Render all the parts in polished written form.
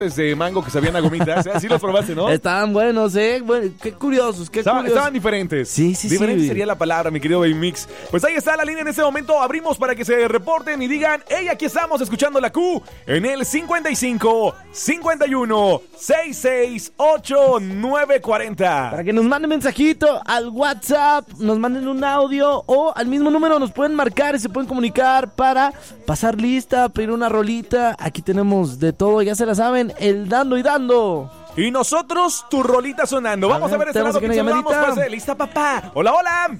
de mango que sabían a gomitas. Así los probaste, ¿no? Estaban buenos, Bueno, qué curiosos, Estaban diferentes. Sí. Diferente sería la palabra, mi querido Baby Mix. Pues ahí está la línea en este momento. Abrimos para que se reporten y digan, hey, aquí estamos escuchando la Q en el 55 51 66 89 40. Para que nos manden mensajito al WhatsApp, nos manden un audio o al mismo número nos pueden marcar y se pueden comunicar para pasar lista, pedir una rolita. Aquí tenemos de todo, ya se la saben, el dando y dando. Y nosotros, tu rolita sonando. Vamos a ver este lado que saludamos. Pues, ¿lista, papá? Hola.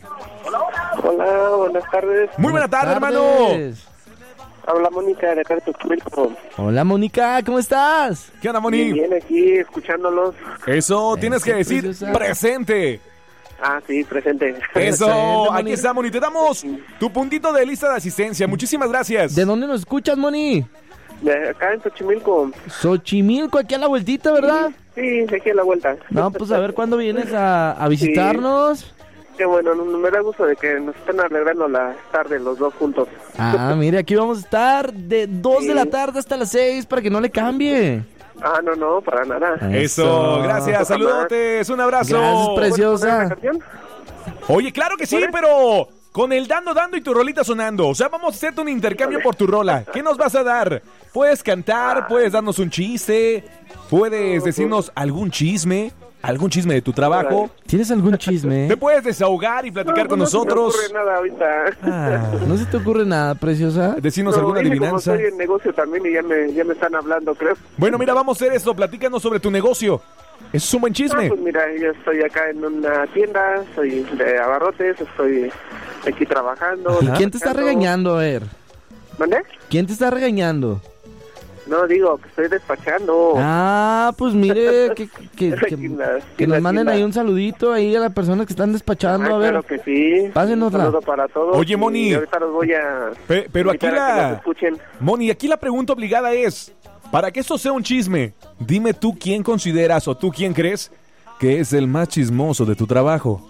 Hola, buenas tardes. Muy buena tarde, hermano. Habla Mónica de acá de Tochimilco. Hola, Mónica, ¿cómo estás? ¿Qué onda, Moni? Bien, aquí escuchándolos. Eso, tienes que decir preciosa. Presente. Ah, sí, presente. Eso, Presente, aquí Moni. está, Moni. Te damos tu puntito de lista de asistencia. Muchísimas gracias. ¿De dónde nos escuchas, Moni? De acá en Tochimilco. Xochimilco, aquí a la vueltita, ¿verdad? Sí, aquí a la vuelta. No, pues a ver cuándo vienes a visitarnos. Qué bueno, me da gusto de que nos estén alegrando la tarde los dos juntos. Ah, mire, aquí vamos a estar de 2 de la tarde hasta las 6 para que no le cambie. Ah, no, para nada. Eso, gracias. Saludotes, un abrazo. Gracias, preciosa. ¿Puedes poner una canción? Oye, claro que sí, pero con el dando y tu rolita sonando. O sea, vamos a hacerte un intercambio por tu rola. ¿Qué nos vas a dar? Puedes cantar, puedes darnos un chiste, puedes decirnos algún chisme de tu trabajo. ¿Tienes algún chisme? Te puedes desahogar y platicar con nosotros. No se me ocurre nada ahorita. ¿No se te ocurre nada, preciosa? Decirnos alguna dije, adivinanza. Como estoy en negocio también y ya me están hablando, creo. Bueno, mira, vamos a hacer eso. Platícanos sobre tu negocio. Eso es un buen chisme. Pues mira, yo estoy acá en una tienda, soy de abarrotes, estoy aquí trabajando. ¿Y quién te está regañando, a ver? ¿Mande? ¿Quién te está regañando? No, digo, que estoy despachando. Ah, pues mire, que nos manden ahí un saludito ahí a las personas que están despachando, a ver. Claro que sí. Pásenosla. Un saludo para todos. Oye, Moni. Y ahorita los voy a Pero aquí invitar a que nos escuchen. Moni, aquí la pregunta obligada es, para que esto sea un chisme, dime tú quién consideras o tú quién crees que es el más chismoso de tu trabajo.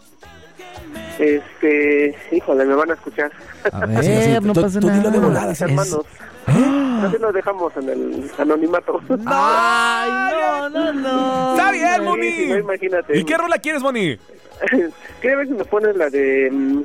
Híjole, me van a escuchar. A ver, no pasa nada. Tú dilo de volada, Mis hermanos. Así nos dejamos en el anonimato. Ay, no. Está bien, Moni. Sí, no, imagínate. ¿Y qué rola quieres, Moni? ¿Qué ver si me pones la de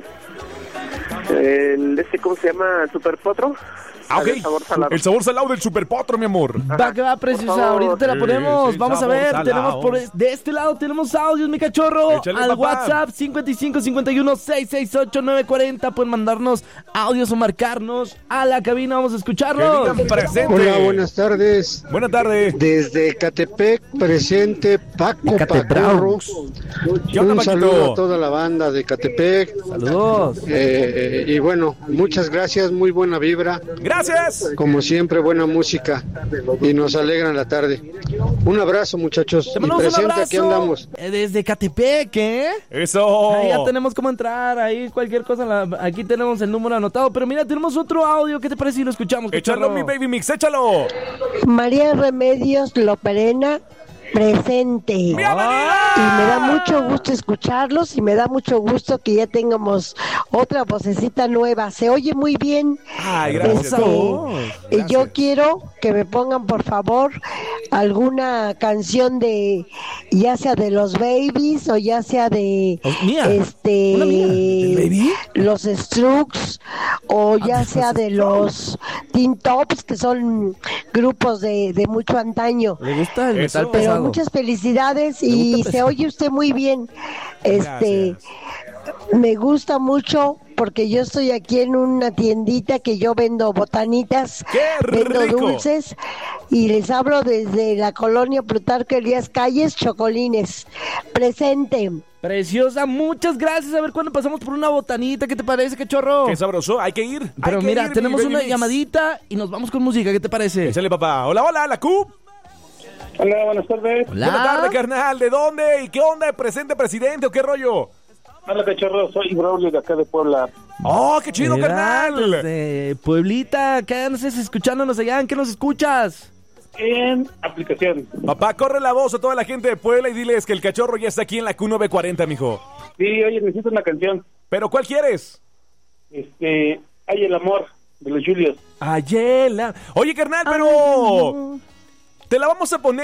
¿cómo se llama? Super Potro. Ah, ok. El sabor salado. El sabor salado del Super Potro, mi amor. Va que va, preciosa, Por favor. ahorita te la ponemos. Sí, Vamos a sabor ver, salado. tenemos de este lado tenemos audios, mi cachorro. Échale, al papá. WhatsApp 55 51 668 940 pueden mandarnos audios o marcarnos a la cabina, vamos a escucharlos. Que digan presente. Hola, buenas tardes. Buena tarde. Desde Catepec, presente Paco Pacorros. ¿Qué onda, Un Paquito? saludo a toda la banda de Catepec. Saludos. Y bueno, muchas gracias, muy buena vibra. Gracias. Como siempre, buena música. Y nos alegran la tarde. Un abrazo, muchachos. Te Y mandamos un presente, abrazo. aquí andamos. Desde Catepec, ¿eh? Eso. Ahí ya tenemos cómo entrar, ahí cualquier cosa, aquí tenemos el número anotado, pero mira, tenemos otro audio, ¿qué te parece si lo escuchamos? Échalo, cachorro? mi Baby Mix, échalo. María Remedios Loperena, presente. Y me da mucho gusto escucharlos y me da mucho gusto que ya tengamos otra vocecita nueva. Se oye muy bien. Ay, gracias. Yo quiero que me pongan, por favor, alguna canción de, ya sea de los Babies o ya sea de Mía. ¿Una mía? ¿Del Baby? los Strokes o ya sea de los Teen Tops, que son grupos de mucho antaño. Le gusta el metal Eso. Pero pesado. muchas felicidades Me y gusta se oye usted muy bien. Gracias. Me gusta mucho porque yo estoy aquí en una tiendita que yo vendo botanitas, ¡Qué vendo rico! dulces y les hablo desde la colonia Plutarco Elías Calles, Chocolines. Presente. Preciosa, muchas gracias. A ver cuándo pasamos por una botanita, ¿qué te parece, cachorro? Qué sabroso, hay que ir. Pero hay que mira, ir, tenemos mi Baby una Mix. llamadita y nos vamos con música, ¿qué te parece? Échale, papá. Hola, la Q. Hola, buenas tardes. Hola. Buena tarde, carnal. ¿De dónde? ¿Y qué onda? ¿Presente presidente o qué rollo? Hola, cachorro, soy Braulio de acá de Puebla. ¡Oh, qué chido, Mira, carnal! desde Pueblita, ¿qué andas escuchándonos allá? ¿En qué nos escuchas? En aplicación. Papá, corre la voz a toda la gente de Puebla y diles que el cachorro ya está aquí en la Q940, mijo. Sí, oye, necesito una canción. ¿Pero cuál quieres? Hay el amor de los Julios. Ayela. Oye, carnal, pero... te la vamos a poner